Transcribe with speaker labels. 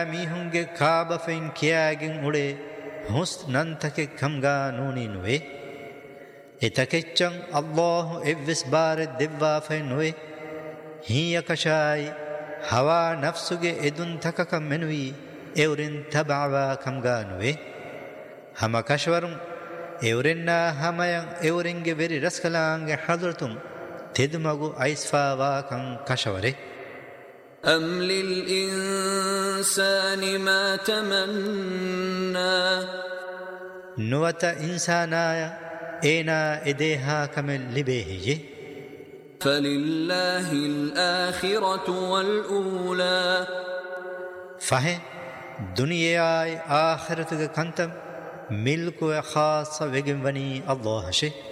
Speaker 1: මීහුන්ගේ කාබෆෙන් කියාගෙන් උඩේ හුස් නන්තකෙ කම්ගා නූනී නුවේ එතකෙච්චන් අල්ලාහ් එව්වෙස් බාරෙ දෙව්වාෆෙ නුවේ හීයකෂායි හවා නෆ්සුගේ එදුන් තකක මෙනුවී එවරින් තබාවා කම්ගා නුවේ හම කෂවරුන් එවරෙන්නා හමයන් එවරින්ගේ වෙරි රස්කලාන්ගේ හදරතුන් තෙදුමගු අයිස්ෆාවාකං කෂවරේ
Speaker 2: أم للإنسان ما تمنى
Speaker 1: نوة إنسانايا إينا إديها كمل لبيهي
Speaker 2: فلله الآخرة والأولى
Speaker 1: فهي دنياي آخرتك كنتم ملك خاص وجنبني الله شيء